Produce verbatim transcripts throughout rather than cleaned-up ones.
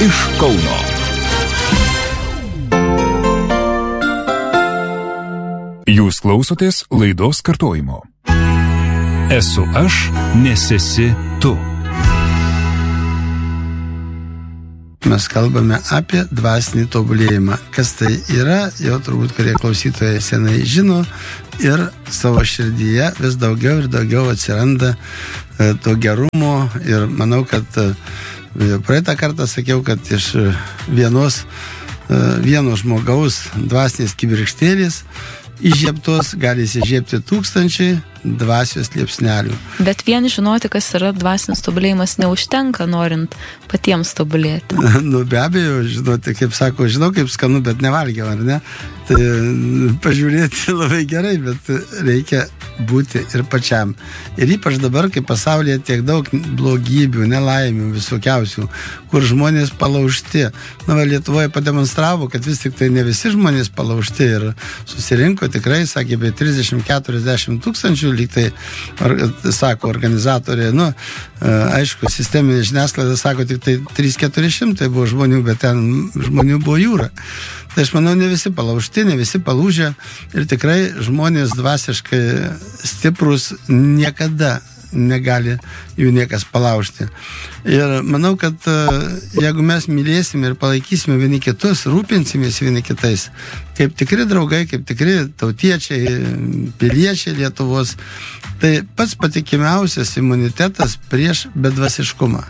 iš Kauno. Jūs klausotės laidos kartojimo. Esu aš, nes esi tu. Mes kalbame apie dvasinį tobulėjimą. Kas tai yra, jau turbūt kurie klausytojai senai žino, ir savo širdyje vis daugiau ir daugiau atsiranda e, to gerumo, ir manau, kad e, praeitą kartą sakiau, kad iš vienos, e, vieno žmogaus dvasinės kibirkštėlės įžiebtos gali įsižiebti tūkstančiai dvasios liepsnelių. Bet vien žinoti, kas yra dvasinis tobulėjimas, neužtenka, norint patiems tobulėti. Nu, be abejo, žinoti, kaip sako, žinau, kaip skanu, bet nevalgiau, ar ne? Tai pažiūrėti labai gerai, bet reikia būti ir pačiam. Ir ypač dabar, kai pasaulyje tiek daug blogybių, nelaimių, visokiausių, kur žmonės palaužti. Na, va, Lietuvoje pademonstravo, kad vis tik tai ne visi žmonės palaužti ir susirinko tikrai, sakė, apie trisdešimt keturiasdešimt tūkstančių, lyg tai, or, sako organizatoriai, nu, aišku, sisteminė žiniasklaida sako, tik tai trys keturi šimtai buvo žmonių, bet ten žmonių buvo jūra. Tai aš manau, ne visi palaužti, ne visi palūžę, ir tikrai žmonės dvasiškai stiprus niekada negali jų niekas palaužti. Ir manau, kad jeigu mes mylėsime ir palaikysime vieni kitus, rūpinsimės vieni kitais, kaip tikri draugai, kaip tikri tautiečiai, piliečiai Lietuvos, tai pats patikimiausias imunitetas prieš bedvasiškumą.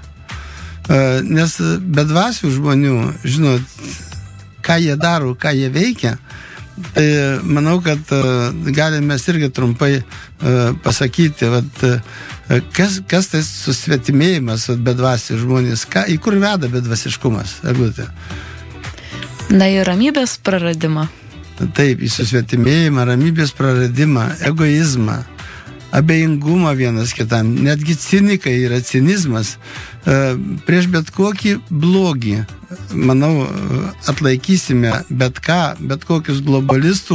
Nes bedvasių žmonių, žinot, ką jie daro, ką jie veikia, tai manau, kad galime irgi trumpai pasakyti, vat, kas, kas tai susvetimėjimas bedvasių žmonės, ką, į kur veda bedvasiškumas, Eglutė? Na, į ramybės praradimą. Taip, į susvetimėjimą, ramybės praradimą, egoizmą, abejingumą vienas kitam, netgi cinikai yra cinizmas. Prieš bet kokį blogį, manau, atlaikysime bet ką, bet kokius globalistų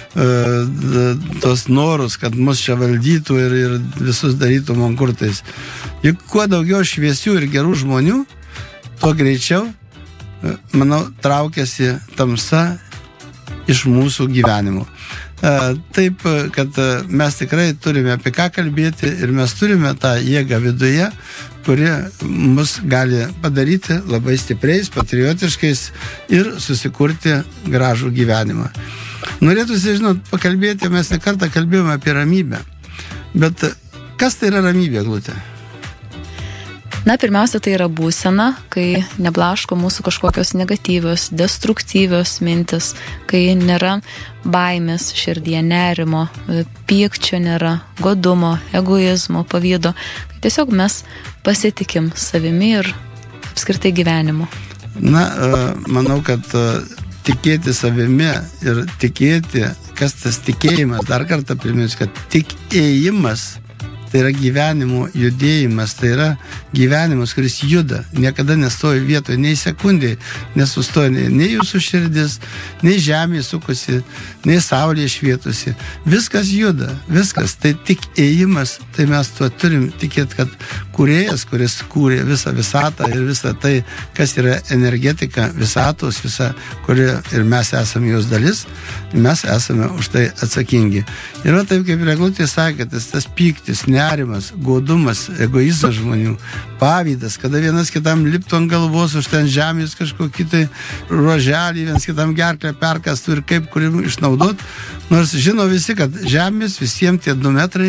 tos norus, kad mus čia valdytų ir, ir visus darytų mankurtais. Juk kuo daugiau šviesių ir gerų žmonių, tuo greičiau, manau, traukiasi tamsa iš mūsų gyvenimo. Taip, kad mes tikrai turime apie ką kalbėti ir mes turime tą jėgą viduje, kuri mus gali padaryti labai stipriais, patriotiškais ir susikurti gražų gyvenimą. Norėtųsi, žinot, pakalbėti, mes ne kartą kalbėjome apie ramybę. Bet kas tai yra ramybė, Eglutė? Na, pirmiausia, tai yra būsena, kai neblaško mūsų kažkokios negatyvios, destruktyvios mintis, kai nėra baimės širdyje, nerimo, pykčio nėra, godumo, egoizmo, pavydo. Kai tiesiog mes pasitikim savimi ir apskritai gyvenimu. Na, manau, kad tikėti savimi ir tikėti, kas tas tikėjimas, dar kartą priminsiu, kad tikėjimas tai yra gyvenimo judėjimas, tai yra gyvenimas, kuris juda, niekada nestoja vietoje, nei sekundėje nesustoja, nei, nei jūsų širdis, nei žemė sukosi, nei saulė švietusi. Viskas juda, viskas, tai tik ėjimas, tai mes tuo turim tikėti, kad kūrėjas, kuris kūrė visą visatą ir visą tai, kas yra energetika visatos, visa, kuri ir mes esame jos dalis, mes esame už tai atsakingi. Ir va taip, kaip Eglutė sakė, tas, tas pyktis, nerimas, godumas, egoizmas žmonių, pavydas, kada vienas kitam liptų ant galvos už ten žemės kažkokį tai ruoželį, vienas kitam gerklę perkastų ir kaip kurim išnaudot, nors žino visi, kad žemės visiems tie du metrai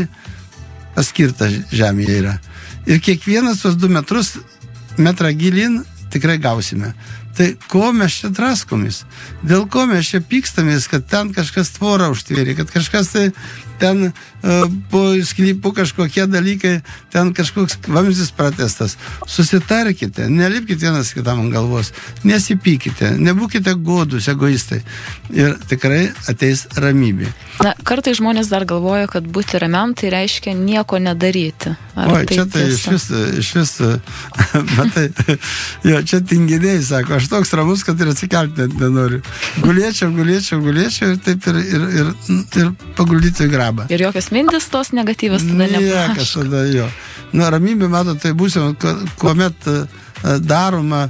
paskirta žemėje yra. Ir kiekvienas tos du metrus, metrą gilin, tikrai gausime. Tai ko mes čia draskomis? Dėl ko mes čia pykstamės, kad ten kažkas tvorą užtvėrė, kad kažkas tai ten uh, po sklypu kažkokie dalykai, ten kažkoks vamzdis pratestas. Susitarkite, nelipkite vienas kitam ant galvos, nesipykite, nebūkite godus, egoistai. Ir tikrai ateis ramybė. Na, kartai žmonės dar galvoja, kad būti ramiam tai reiškia nieko nedaryti. Ar Oi, tai čia tai iš vis, iš vis, matai, jo, čia tinginiai, sako, aš toks ramus, kad ir atsikelti net nenoriu. Gulėčiau, gulėčiau, gulėčiau ir taip ir, ir, ir, ir paguldytų į grabą. Ir jokios mintis tos negatyvios tada nepraško. Niekas tada jo. Na, ramybė, mato, tai būsime, kuomet daroma,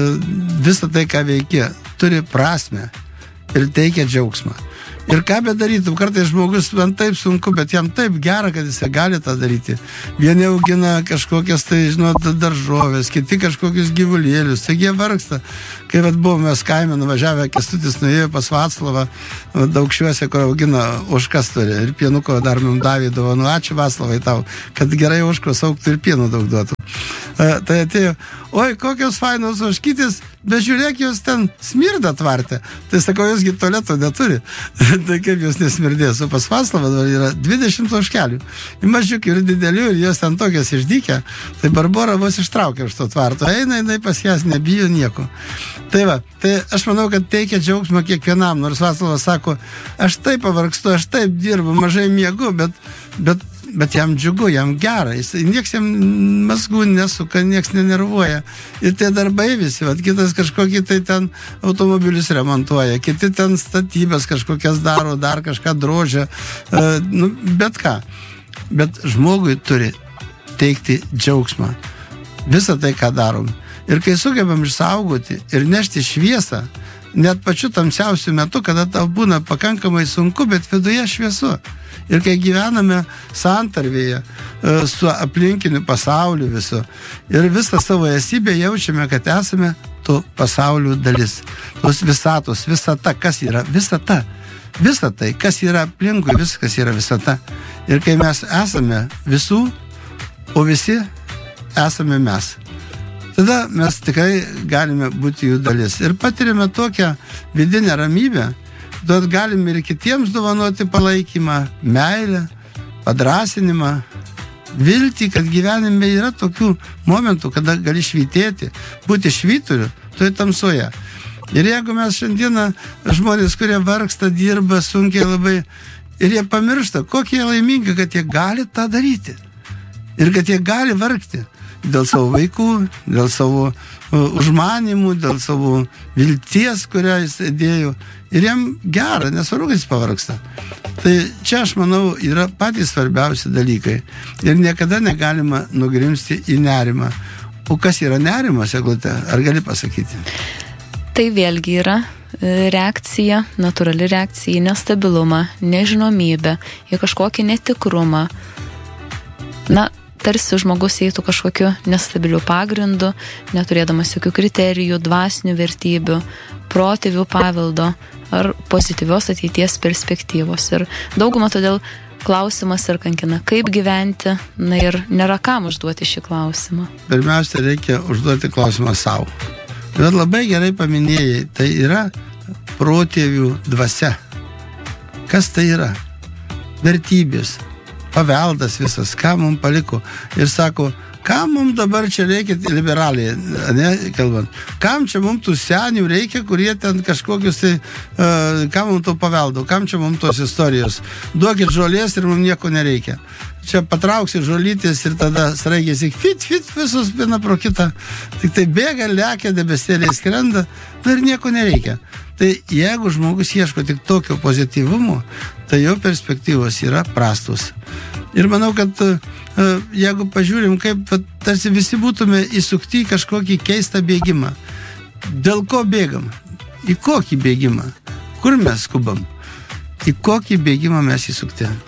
visą tai, ką veikia, turi prasmę ir teikia džiaugsmą. Ir ką bedarytum, kartais žmogus man taip sunku, bet jam taip gera, kad jis gali tą daryti. Vieni augina kažkokias, tai, žinot, daržovės, kiti kažkokius gyvulėlius, taigi jie vargsta. Kai vat buvome mes kaime nuvažiavę, Kęstutis nuėjo pas Vaclovą Daukšiuose, kur augina ožkas turi, ir pienuko dar mums davė dovanų. Ačiū Vaclovai tau, kad gerai ožkos augtų ir pienų daug duotų. Uh, tai atėjo, oi, kokios fainos ožkytis, bet žiūrėk, jos ten smirda tvarte. Tai sakau, josgi tualeto neturi. Tai kaip jos nesmirdės. O pas Vaclavą yra dvidešimt ožkelių. Ir mažiukių ir didelių, ir jos ten tokias išdykę. Tai Barbora vos ištraukė iš to tvarto. Eina, jinai pas jas nebijo nieko. Tai va, tai aš manau, kad teikia džiaugsmą kiekvienam. Nors Vaclavas sako, aš taip pavargstu, aš taip dirbu, mažai miegu, bet, bet Bet jam džiugu, jam gera, jis, nieks jam mazgų nesuka, nieks nenervuoja. Ir tie darbai visi, vat, kitas kažkokį tai ten automobilius remontuoja, kiti ten statybas kažkokias daro, dar kažką drožia, e, nu, bet ką. Bet žmogui turi teikti džiaugsmą. Visą tai, ką darom. Ir kai sugebam išsaugoti ir nešti šviesą, net pačiu tamsiausiu metu, kada tau būna pakankamai sunku, bet viduje šviesu. Ir kai gyvename santarvėje su aplinkiniu pasauliu visu ir visą savo esybę jaučiame, kad esame to pasaulio dalis. Tos visatos, visata, kas yra visata. Visa tai, kas yra aplinkui, viskas yra visata. Ir kai mes esame visų, o visi esame mes. Tada mes tikrai galime būti jų dalis. Ir patiriame tokią vidinę ramybę, tad galime ir kitiems dovanoti palaikymą, meilę, padrasinimą, viltį, kad gyvenime yra tokių momentų, kada gali švytėti, būti švyturiu, toje tamsoje. Ir jeigu mes šiandieną žmonės, kurie vargsta, dirba sunkiai labai, ir jie pamiršta, kokie laimingi, kad jie gali tą daryti. Ir kad jie gali vargti dėl savo vaikų, dėl savo užmanimų, dėl savo vilties, kurią jis dėjo. Ir jam gera, nesvarbu, kad jis pavargsta. Tai čia, aš manau, yra patys svarbiausi dalykai. Ir niekada negalima nugrimsti į nerimą. O kas yra nerimas, Eglute? Ar gali pasakyti? Tai vėlgi yra reakcija, natūrali reakcija į nestabilumą, nežinomybę, į kažkokį netikrumą. Na, tarsi žmogus eitų kažkokiu nestabiliu pagrindu, neturėdamas jokių kriterijų, dvasinių vertybių, protėvių paveldo ar pozityvios ateities perspektyvos. Ir daugumą todėl klausimas ir kankina, kaip gyventi, na ir nėra kam užduoti šį klausimą. Pirmiausia, reikia užduoti klausimą savo. Ir labai gerai paminėjai, tai yra protėvių dvasia. Kas tai yra? Vertybės, paveldas visas, ką mums paliko. Ir sako, ką mums dabar čia reikia, liberaliai, ne, kalbant, kam čia mums tų senių reikia, kurie ten kažkokius tai, uh, kam mums to paveldo, kam čia mums tos istorijos. Duokit žolės ir mums nieko nereikia. Čia patrauksi žolytės ir tada sraigėsi fit, fit, visus viena pro kitą. Tik tai bėga, lekia, debesėliai skrenda, ir nieko nereikia. Tai jeigu žmogus ieško tik tokio pozityvumo, tai jo perspektyvos yra prastos. Ir manau, kad jeigu pažiūrim, kaip tarsi visi būtume įsukti į kažkokį keistą bėgimą. Dėl ko bėgam? Į kokį bėgimą? Kur mes skubam? Į kokį bėgimą mes įsukti?